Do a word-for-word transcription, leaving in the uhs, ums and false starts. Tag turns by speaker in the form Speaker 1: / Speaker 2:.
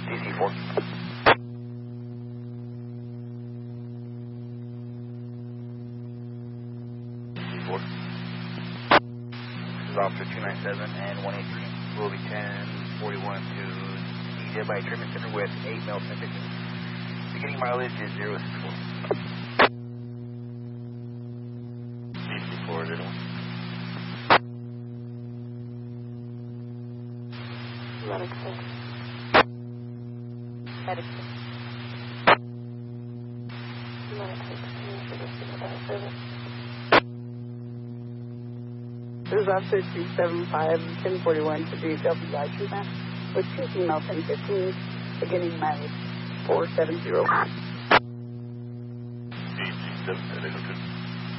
Speaker 1: D C four. D C four. This is Officer two nine seven and one eight three. Will be ten forty-one to D J by Treatment Center with eight male fifteen. Beginning mileage is zero six four. D C four, zero one.
Speaker 2: Medic six. Medic six. Medic six. Service. This is Officer two seven five, ten forty-one to D W I treatment with two female ten fifteen, beginning mileage four seven zero.
Speaker 1: D C seven,